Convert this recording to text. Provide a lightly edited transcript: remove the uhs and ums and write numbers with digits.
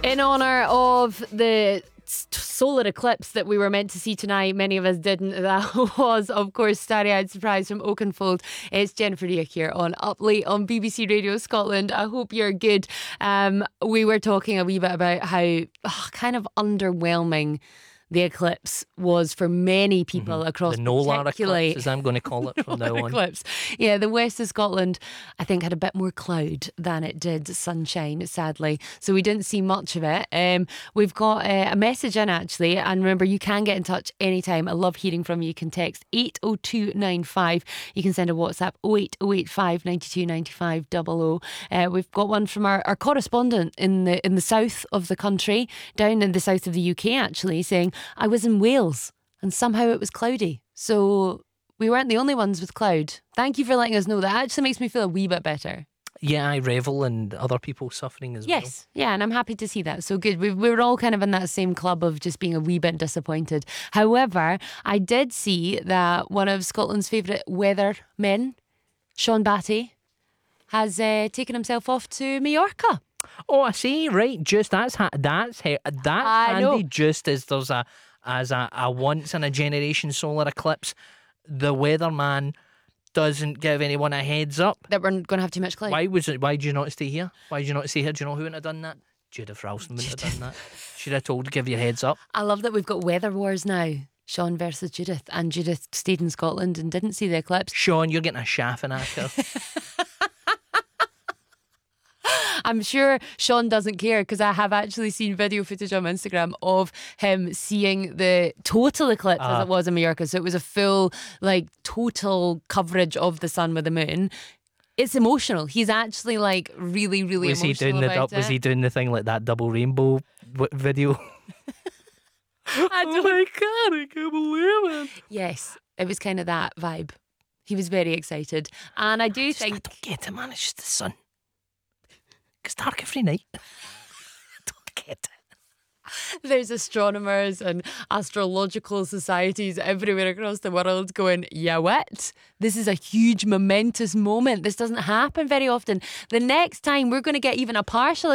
In honour of the solar eclipse that we were meant to see tonight, many of us didn't. That was, of course, Starry-Eyed Surprise from Oakenfold. It's Jennifer Deak here on Up Late on BBC Radio Scotland. I hope you're good. We were talking a wee bit about how kind of underwhelming the eclipse was for many people across the Nolar eclipse, as I'm going to call it from now on. Eclipse. Yeah, the west of Scotland, I think, had a bit more cloud than it did sunshine, sadly. So we didn't see much of it. We've got a message in, actually. And remember, you can get in touch anytime. I love hearing from you. You can text 80295. You can send a WhatsApp 08085 92 95 00. We've got one from our correspondent in the south of the country, down in the south of the UK, actually, saying, I was in Wales and somehow it was cloudy. So we weren't the only ones with cloud. Thank you for letting us know. That actually makes me feel a wee bit better. Yeah, I revel in other people suffering as well. Yes, yeah, and I'm happy to see that. So good. We're all kind of in that same club of just being a wee bit disappointed. However, I did see that one of Scotland's favourite weathermen, Sean Batty, has taken himself off to Mallorca. Oh, I see. Right, just that's handy. Just as there's a once in a generation solar eclipse, the weatherman doesn't give anyone a heads up that we're going to have too much cloud. Why do you not stay here? Why do you not stay here? Do you know who would have done that? Judith Ralston wouldn't have done that. She'd have told to give you a heads up. I love that we've got weather wars now. Sean versus Judith, and Judith stayed in Scotland and didn't see the eclipse. Sean, you're getting a shaft in after. I'm sure Sean doesn't care, because I have actually seen video footage on Instagram of him seeing the total eclipse as it was in Mallorca. So it was a full, total coverage of the sun with the moon. It's emotional. He's actually really, really was emotional. Was he doing the thing like that double rainbow video? Oh my God, I can't believe it. Yes, it was kind of that vibe. He was very excited. And I think... I don't get it, man. It's just the sun. It's dark every night. I don't get it. There's astronomers and astrological societies everywhere across the world going, yeah, what? This is a huge momentous moment. This doesn't happen very often. The next time we're going to get even a partial